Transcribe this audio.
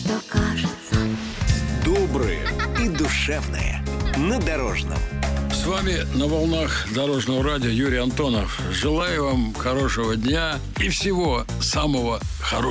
что кажется. Добрые и душевные. На Дорожном. С вами на волнах Дорожного радио Юрий Антонов. Желаю вам хорошего дня и всего самого хорошего.